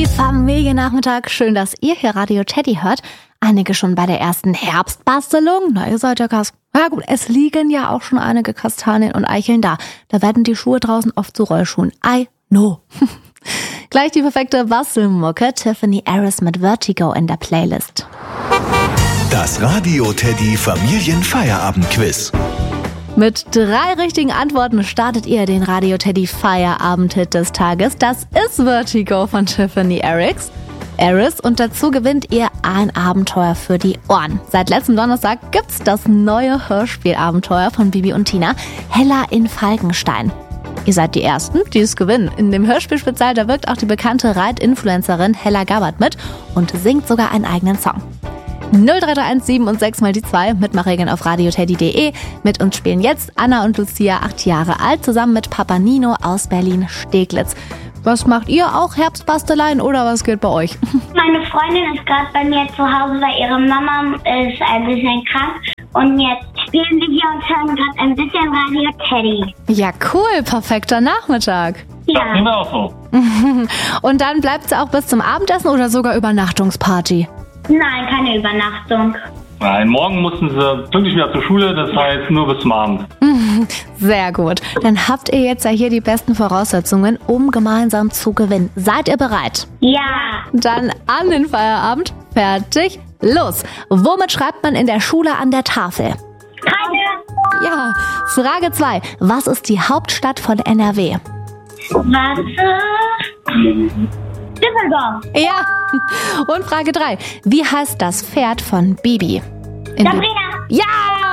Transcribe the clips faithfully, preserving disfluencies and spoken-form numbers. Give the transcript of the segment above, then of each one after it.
Teddy Familiennachmittag. Schön, dass ihr hier Radio Teddy hört. Einige schon bei der ersten Herbstbastelung. Na, ihr seid ja krass. Ja gut, es liegen ja auch schon einige Kastanien und Eicheln da. Da werden die Schuhe draußen oft zu Rollschuhen. I know. Gleich die perfekte Bastelmucke. Tiffany Harris mit Vertigo in der Playlist. Das Radio Teddy Familienfeierabend-Quiz. Mit drei richtigen Antworten startet ihr den Radio Teddy Feierabend-Hit des Tages. Das ist Vertigo von Tiffany Harris. Harris und dazu gewinnt ihr ein Abenteuer für die Ohren. Seit letztem Donnerstag gibt's das neue Hörspielabenteuer von Bibi und Tina, Hella in Falkenstein. Ihr seid die Ersten, die es gewinnen. In dem Hörspielspezial, da wirkt auch die bekannte Reit-Influencerin Hella Gabbard mit und singt sogar einen eigenen Song. null drei drei eins sieben und sechs mal die zwei, Mitmachregeln auf radioteddy punkt de. Mit uns spielen jetzt Anna und Lucia, acht Jahre alt, zusammen mit Papa Nino aus Berlin-Steglitz. Was macht ihr, auch Herbstbasteleien oder was geht bei euch? Meine Freundin ist gerade bei mir zu Hause, weil ihre Mama ist ein bisschen krank. Und jetzt spielen wir hier und hören gerade ein bisschen Radio Teddy. Ja, cool, perfekter Nachmittag. Ja. Das sind wir auch so. Und dann bleibt sie auch bis zum Abendessen oder sogar Übernachtungsparty? Nein, keine Übernachtung. Nein, morgen mussten sie pünktlich wieder zur Schule, das heißt nur bis zum Abend. Sehr gut. Dann habt ihr jetzt ja hier die besten Voraussetzungen, um gemeinsam zu gewinnen. Seid ihr bereit? Ja. Dann an den Feierabend. Fertig, los. Womit schreibt man in der Schule an der Tafel? Keine. Ja. Frage zwei. Was ist die Hauptstadt von N R W? Warte. Düsseldorf. Ja. Und Frage drei. Wie heißt das Pferd von Bibi? In Sabrina. Ja!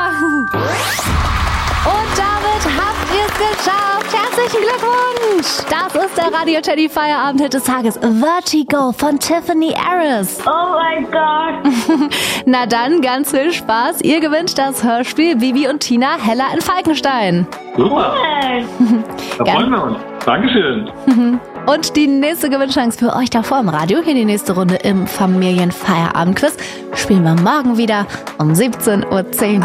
Und damit habt ihr es geschafft. Herzlichen Glückwunsch! Das ist der Radio Teddy Feierabend-Hit des Tages. Vertigo von Tiffany Harris. Oh mein Gott. Na dann, ganz viel Spaß. Ihr gewinnt das Hörspiel Bibi und Tina, Hella in Falkenstein. Super, da freuen wir uns. Dankeschön. Und die nächste Gewinnchance für euch davor im Radio, hier die nächste Runde im Familienfeierabend-Quiz, spielen wir morgen wieder um siebzehn Uhr zehn.